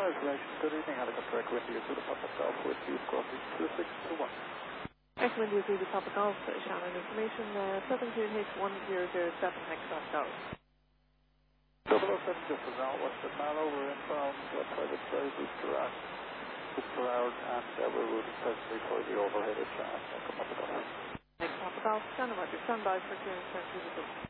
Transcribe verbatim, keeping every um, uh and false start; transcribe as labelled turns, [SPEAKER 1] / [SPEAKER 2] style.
[SPEAKER 1] information. Good evening, helicopter direct wind to the Papa Golf with you, crossing two six two one.
[SPEAKER 2] Excellent, you see the Papa Golf, Shannon information, uh, seven two H one zero zero seven, Hexoff Golf.
[SPEAKER 1] double oh seven, just as now, Western Mile over inbound, uh, private size is Duran, per hour, and uh, we're routing presently for the overhead at Shannon, Papa Golf.
[SPEAKER 2] Thanks, Papa Golf, stand by, stand by for clearance, thank you.